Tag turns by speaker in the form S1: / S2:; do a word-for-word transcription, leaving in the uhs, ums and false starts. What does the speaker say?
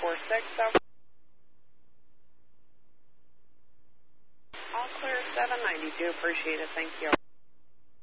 S1: four six. All clear seven ninety-two. Appreciate it. Thank you.